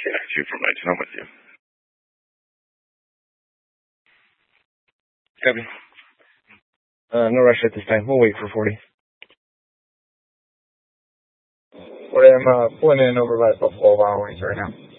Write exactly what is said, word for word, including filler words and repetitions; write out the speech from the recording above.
Yeah, two for nineteen. I'm with you. Copy. Uh, no rush at this time. We'll wait for forty. forty, I'm uh, pulling in over by Buffalo Wild Wings right now.